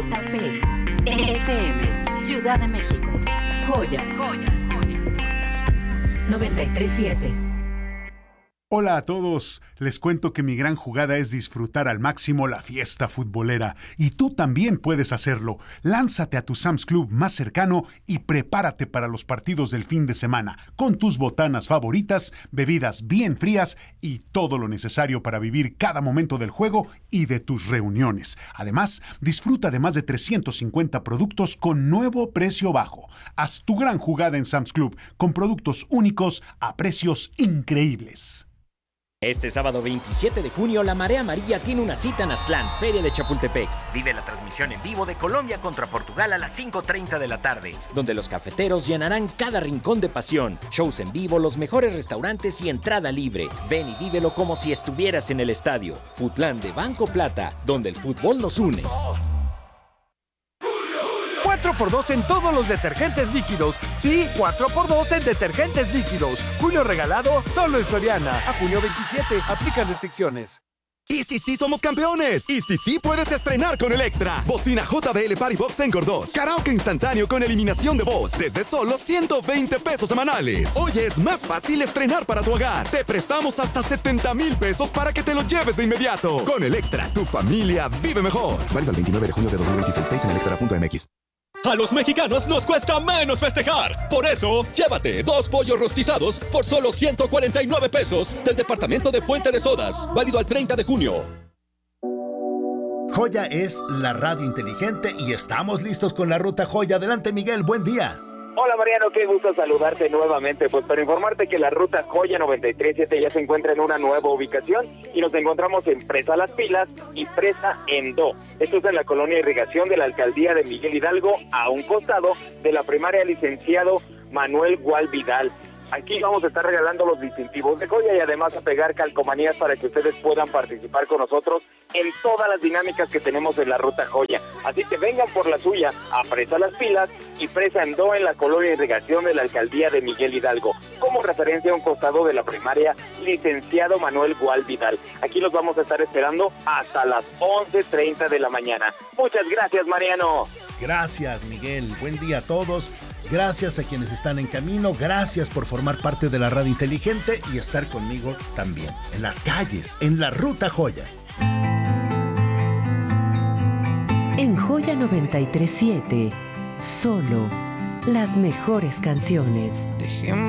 JP FM, Ciudad de México. Joya 93.7. Hola a todos, les cuento que mi gran jugada es disfrutar al máximo la fiesta futbolera y tú también puedes hacerlo. Lánzate a tu Sam's Club más cercano y prepárate para los partidos del fin de semana con tus botanas favoritas, bebidas bien frías y todo lo necesario para vivir cada momento del juego y de tus reuniones. Además, disfruta de más de 350 productos con nuevo precio bajo. Haz tu gran jugada en Sam's Club con productos únicos a precios increíbles. Este sábado 27 de junio, la Marea Amarilla tiene una cita en Aztlán, Feria de Chapultepec. Vive la transmisión en vivo de Colombia contra Portugal a las 5:30 de la tarde, donde los cafeteros llenarán cada rincón de pasión. Shows en vivo, los mejores restaurantes y entrada libre. Ven y vívelo como si estuvieras en el estadio. Futlán de Banco Plata, donde el fútbol nos une. 4x2 en todos los detergentes líquidos. Sí, 4x2 en detergentes líquidos. Julio regalado solo en Soriana. A junio 27. Aplican restricciones. ¡Y si sí somos campeones! ¡Y si sí puedes estrenar con Electra! Bocina JBL Party Box Encore 2. Karaoke instantáneo con eliminación de voz. Desde solo 120 pesos semanales. Hoy es más fácil estrenar para tu hogar. Te prestamos hasta 70,000 pesos para que te lo lleves de inmediato. Con Electra, tu familia vive mejor. Válido el 29 de junio de 2026 en electra.mx. A los mexicanos nos cuesta menos festejar. Por eso, llévate 2 pollos rostizados por solo 149 pesos del departamento de Fuente de Sodas. Válido al 30 de junio. Joya es la radio inteligente y estamos listos con la ruta Joya. Adelante, Miguel, buen día. Hola Mariano, qué gusto saludarte nuevamente, pues para informarte que la ruta Joya 93.7 ya se encuentra en una nueva ubicación y nos encontramos en Presa Las Pilas y Presa Endó. Esto es en la colonia Irrigación de la alcaldía de Miguel Hidalgo, a un costado de la primaria licenciado Manuel Gual Vidal. Aquí vamos a estar regalando los distintivos de Joya y además a pegar calcomanías para que ustedes puedan participar con nosotros en todas las dinámicas que tenemos en la ruta Joya. Así que vengan por la suya a Presa Las Pilas y Presa Endó en la colonia Irrigación de la alcaldía de Miguel Hidalgo, como referencia a un costado de la primaria licenciado Manuel Gual Vidal. Aquí los vamos a estar esperando hasta las 11:30 de la mañana. Muchas gracias, Mariano. Gracias, Miguel. Buen día a todos. Gracias a quienes están en camino. Gracias por formar parte de la radio inteligente y estar conmigo también en las calles, en la ruta Joya. En Joya 93.7, solo las mejores canciones.